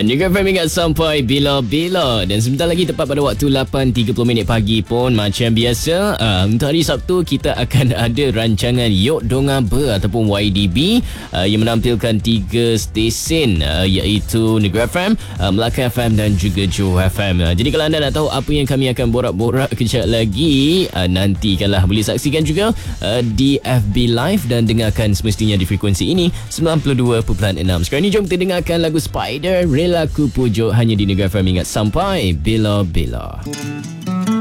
Negeri FM ingat sampai bila-bila. Dan sebentar lagi tepat pada waktu 8.30 pagi pun macam biasa, untuk hari Sabtu kita akan ada rancangan Yok Donga Ber ataupun YDB yang menampilkan 3 stesen iaitu Negeri FM, Melaka FM dan juga Johor FM. Jadi kalau anda nak tahu apa yang kami akan borak-borak kejap lagi, nantikanlah, boleh saksikan juga di FB Live dan dengarkan semestinya di frekuensi ini 92.6. Sekarang ni jom kita dengarkan lagu Spider, Relaku Pujuk, hanya di Negeri FM ingat sampai bila-bila.